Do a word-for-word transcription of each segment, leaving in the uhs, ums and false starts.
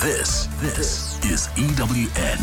This, this is E W N.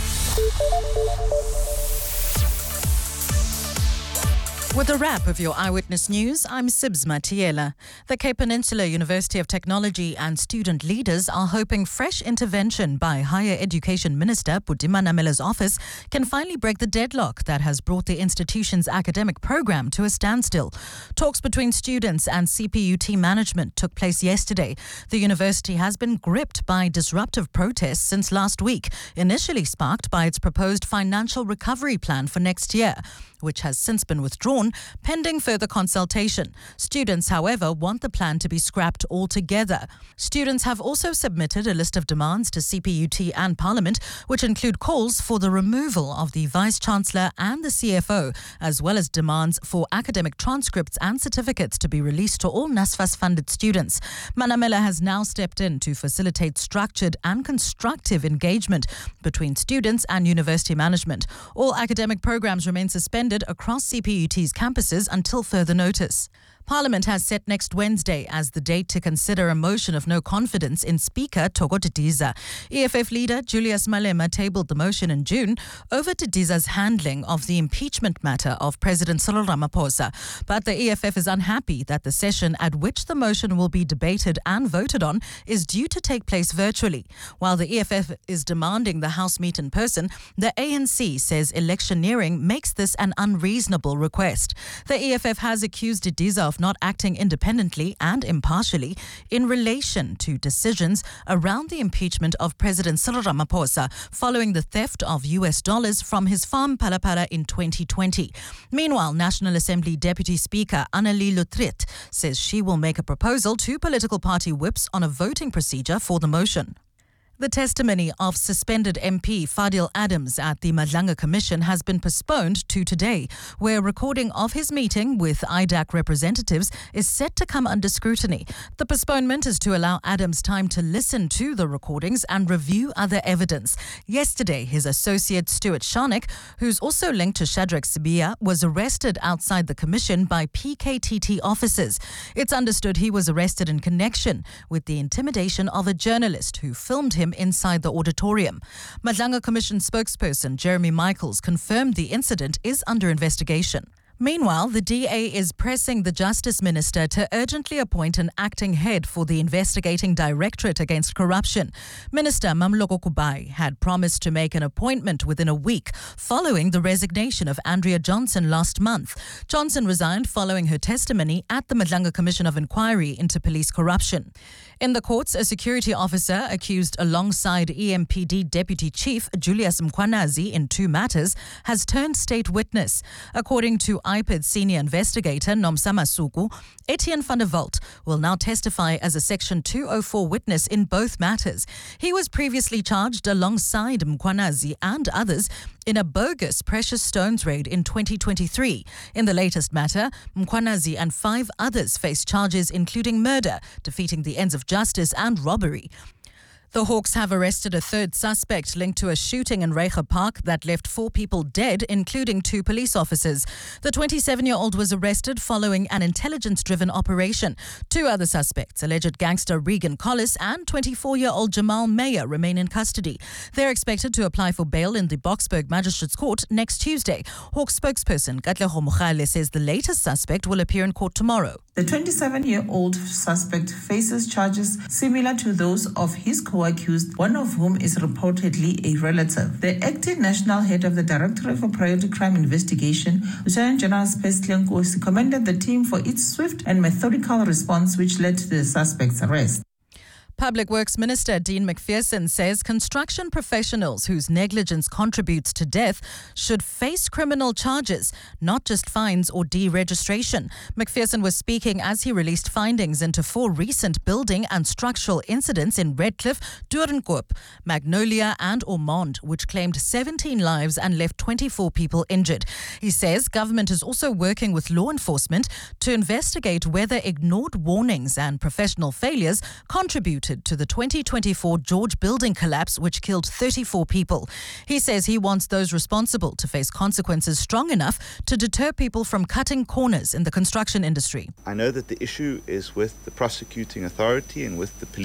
With a wrap of your Eyewitness News, I'm Sibs Matiela. The Cape Peninsula University of Technology and student leaders are hoping fresh intervention by Higher Education Minister Buti Manamela's office can finally break the deadlock that has brought the institution's academic program to a standstill. Talks between students and C P U T management took place yesterday. The university has been gripped by disruptive protests since last week, initially sparked by its proposed financial recovery plan for next year, which has since been withdrawn pending further consultation. Students, however, want the plan to be scrapped altogether. Students have also submitted a list of demands to C P U T and Parliament, which include calls for the removal of the Vice-Chancellor and the C F O, as well as demands for academic transcripts and certificates to be released to all NSFAS-funded students. Manamela has now stepped in to facilitate structured and constructive engagement between students and university management. All academic programs remain suspended across C P U T's campuses until further notice. Parliament has set next Wednesday as the date to consider a motion of no confidence in Speaker Thoko Didiza. E F F leader Julius Malema tabled the motion in June over Didiza's handling of the impeachment matter of President Cyril Ramaphosa. But the E F F is unhappy that the session at which the motion will be debated and voted on is due to take place virtually. While the E F F is demanding the House meet in person, the A N C says electioneering makes this an unreasonable request. The E F F has accused Didiza of not acting independently and impartially in relation to decisions around the impeachment of President Cyril Ramaphosa following the theft of U S dollars from his farm Palapala in twenty twenty. Meanwhile, National Assembly Deputy Speaker Annelie Lotriet says she will make a proposal to political party whips on a voting procedure for the motion. The testimony of suspended M P Fadil Adams at the Madlanga Commission has been postponed to today, where a recording of his meeting with I D A C representatives is set to come under scrutiny. The postponement is to allow Adams time to listen to the recordings and review other evidence. Yesterday, his associate Stuart Sharnick, who's also linked to Shadrack Sibiya, was arrested outside the Commission by P K T T officers. It's understood he was arrested in connection with the intimidation of a journalist who filmed him inside the auditorium. Madlanga Commission spokesperson Jeremy Michaels confirmed the incident is under investigation. Meanwhile, the D A is pressing the Justice Minister to urgently appoint an acting head for the investigating Directorate Against Corruption. Minister Mamloko Kubai had promised to make an appointment within a week following the resignation of Andrea Johnson last month. Johnson resigned following her testimony at the Madlanga Commission of Inquiry into police corruption. In the courts, a security officer accused alongside E M P D Deputy Chief Julius Mkhwanazi in two matters has turned state witness. According to I P I D senior investigator Nomsa Masuku, Etienne van der Walt will now testify as a Section two oh four witness in both matters. He was previously charged alongside Mkhwanazi and others in a bogus precious stones raid in twenty twenty-three. In the latest matter, Mkhwanazi and five others face charges including murder, defeating the ends of justice and robbery. The Hawks have arrested a third suspect linked to a shooting in Reiger Park that left four people dead, including two police officers. The twenty-seven-year-old was arrested following an intelligence-driven operation. Two other suspects, alleged gangster Regan Collis and twenty-four-year-old Jamal Mayer, remain in custody. They're expected to apply for bail in the Boksburg Magistrates Court next Tuesday. Hawks spokesperson Katlego Mogale says the latest suspect will appear in court tomorrow. The twenty-seven-year-old suspect faces charges similar to those of his co-accused, one of whom is reportedly a relative. The acting national head of the Directorate for Priority Crime Investigation, Lieutenant General Space Nkosi, commended the team for its swift and methodical response which led to the suspect's arrest. Public Works Minister Dean McPherson says construction professionals whose negligence contributes to death should face criminal charges, not just fines or deregistration. McPherson was speaking as he released findings into four recent building and structural incidents in Redcliffe, Doornkop, Magnolia and Ormond, which claimed seventeen lives and left twenty-four people injured. He says government is also working with law enforcement to investigate whether ignored warnings and professional failures contributed to the twenty twenty-four George building collapse, which killed thirty-four people. He says he wants those responsible to face consequences strong enough to deter people from cutting corners in the construction industry. I know that the issue is with the prosecuting authority and with the police.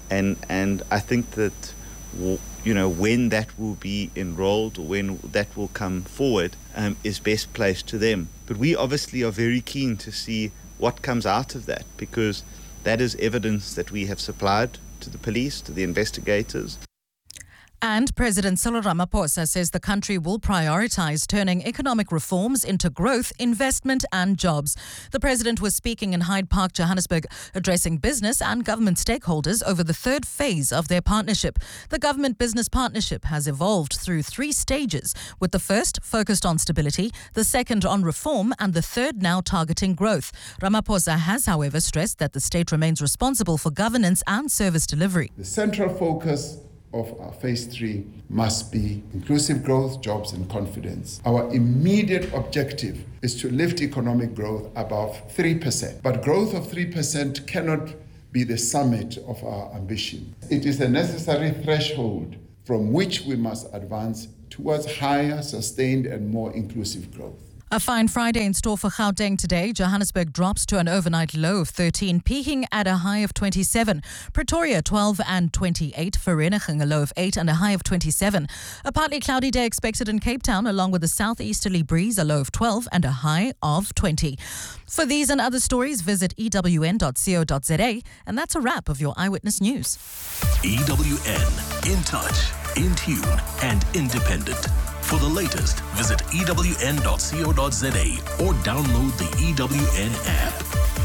And and I think that, you know, when that will be enrolled or when that will come forward um, is best placed to them. But we obviously are very keen to see what comes out of that, because that is evidence that we have supplied to the police, to the investigators. And President Cyril Ramaphosa says the country will prioritize turning economic reforms into growth, investment and jobs. The president was speaking in Hyde Park, Johannesburg, addressing business and government stakeholders over the third phase of their partnership. The government-business partnership has evolved through three stages, with the first focused on stability, the second on reform and the third now targeting growth. Ramaphosa has, however, stressed that the state remains responsible for governance and service delivery. The central focus of our phase three must be inclusive growth, jobs and confidence. Our immediate objective is to lift economic growth above three percent. But growth of three percent cannot be the summit of our ambition. It is a necessary threshold from which we must advance towards higher, sustained and more inclusive growth. A fine Friday in store for Gauteng today. Johannesburg drops to an overnight low of thirteen, peaking at a high of twenty-seven. Pretoria twelve and twenty-eight. Vereeniging a low of eight and a high of twenty-seven. A partly cloudy day expected in Cape Town, along with a southeasterly breeze, a low of twelve and a high of twenty. For these and other stories, visit E W N dot co dot za. And that's a wrap of your Eyewitness News. E W N, in touch, in tune and independent. For the latest, visit E W N dot co dot za or download the E W N app.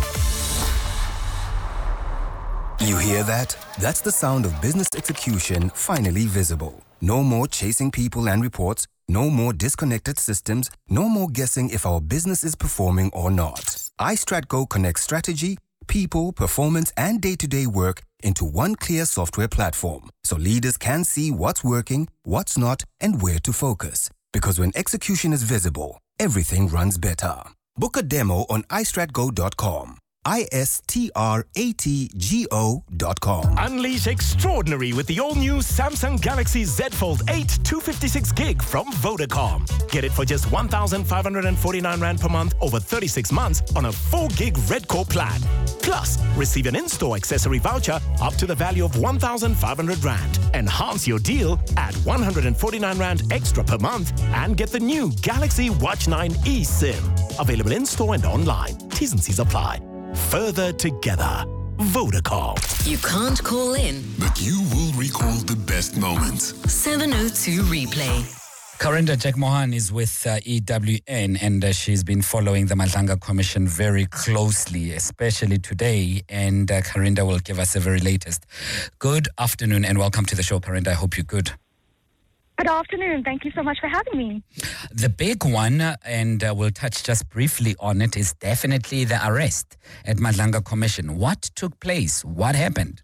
You hear that? That's the sound of business execution finally visible. No more chasing people and reports, no more disconnected systems, no more guessing if our business is performing or not. iStratGo connects strategy, people, performance, and day-to-day work into one clear software platform, so leaders can see what's working, what's not, and where to focus. Because when execution is visible, everything runs better. Book a demo on i strat go dot com. I S T R A T G O dot com. Unleash extraordinary with the all-new Samsung Galaxy Z Fold eight two fifty-six gig from Vodacom. Get it for just one thousand five hundred forty-nine rand per month over thirty-six months on a four gig Red Core plan. Plus, receive an in-store accessory voucher up to the value of one thousand five hundred rand. Enhance your deal at one hundred forty-nine rand extra per month and get the new Galaxy Watch nine eSIM. Available in-store and online. T's and C's apply. Further together. Vodacom. You can't call in, but you will recall the best moments. seven oh two Replay. Karinda Jack Mohan is with uh, E W N, and uh, she's been following the Madlanga Commission very closely, especially today. And uh, Karinda will give us the very latest. Good afternoon and welcome to the show, Karinda. I hope you're good. Good afternoon. Thank you so much for having me. The big one, and uh, we'll touch just briefly on it, is definitely the arrest at Madlanga Commission. What took place? What happened?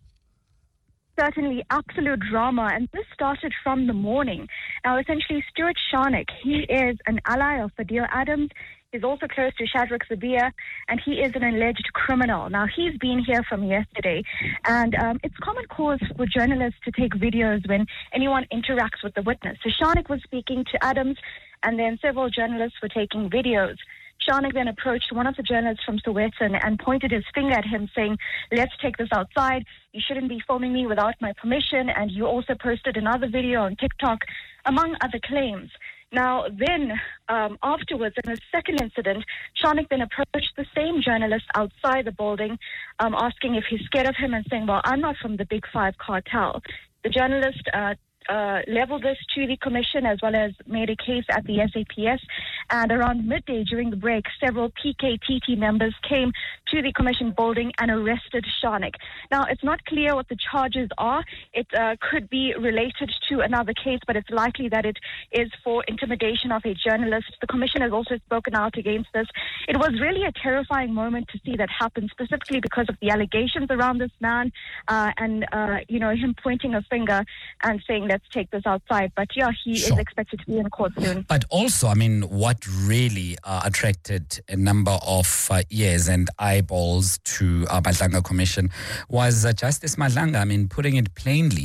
Certainly absolute drama, and this started from the morning. Now, essentially, Stuart Sharnik, he is an ally of Fadil Adams. He's also close to Shadrack Zabia, and he is an alleged criminal. Now, he's been here from yesterday, and um, it's common cause for journalists to take videos when anyone interacts with the witness. So Sharnik was speaking to Adams, and then several journalists were taking videos. Sharnik then approached one of the journalists from Soweto and, and pointed his finger at him, saying, "Let's take this outside. You shouldn't be filming me without my permission, and you also posted another video on TikTok," among other claims. Now, then, um, afterwards, in a second incident, Sharnik then approached the same journalist outside the building, um, asking if he's scared of him and saying, "Well, I'm not from the Big Five cartel." The journalist uh, uh, leveled this to the commission as well as made a case at the S A P S. And around midday during the break, several P K T T members came to the commission building and arrested Sharnik. Now, it's not clear what the charges are. It uh, could be related to another case, but it's likely that it is for intimidation of a journalist. The commission has also spoken out against this. It was really a terrifying moment to see that happen, specifically because of the allegations around this man uh, and, uh, you know, him pointing a finger and saying, "Let's take this outside." But yeah, he Sure. is expected to be in court soon. But also, I mean, what really uh, attracted a number of uh, ears and eyeballs to uh, Madlanga Commission was uh, Justice Madlanga. I mean, putting it plainly,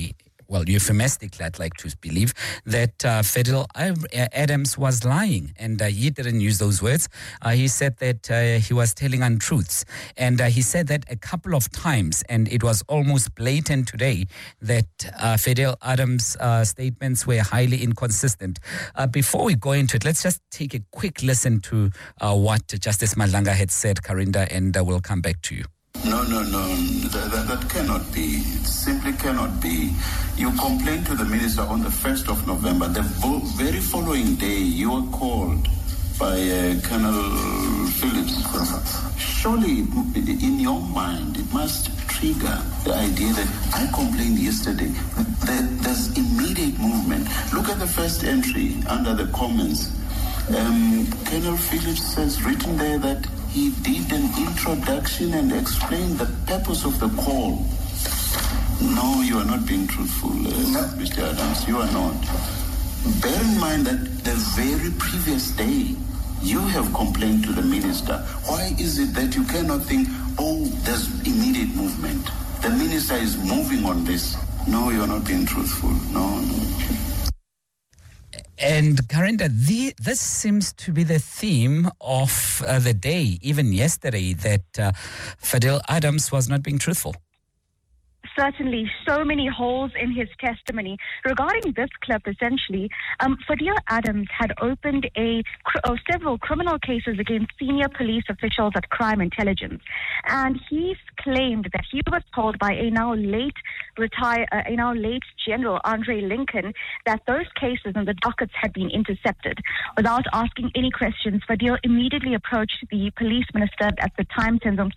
well, euphemistically, I'd like to believe, that uh, Fadil Adams was lying. And uh, he didn't use those words. Uh, he said that uh, he was telling untruths. And uh, he said that a couple of times, and it was almost blatant today, that uh, Fadil Adams' uh, statements were highly inconsistent. Uh, before we go into it, let's just take a quick listen to uh, what Justice Madlanga had said, Karinda, and uh, we'll come back to you. No, no, no, that, that, that cannot be. It simply cannot be. You complained to the minister on the first of November. The vo- very following day, you were called by uh, Colonel Phillips. Surely, in your mind, it must trigger the idea that I complained yesterday. There, there's immediate movement. Look at the first entry under the comments. Um, Colonel Phillips says written there that he did an introduction and explained the purpose of the call. No, you are not being truthful, uh, Mister Adams. You are not. Bear in mind that the very previous day, you have complained to the minister. Why is it that you cannot think, oh, there's immediate movement? The minister is moving on this. No, you are not being truthful. No, no. And Karinda, the, this seems to be the theme of uh, the day, even yesterday, that uh, Fadil Adams was not being truthful. Certainly, so many holes in his testimony. Regarding this clip, essentially, um, Fadil Adams had opened a oh, several criminal cases against senior police officials at Crime Intelligence, and he claimed that he was told by a now late retire, uh, a now late General Andre Lincoln that those cases and the dockets had been intercepted. Without asking any questions, Fadil immediately approached the police minister at the time, Tenzing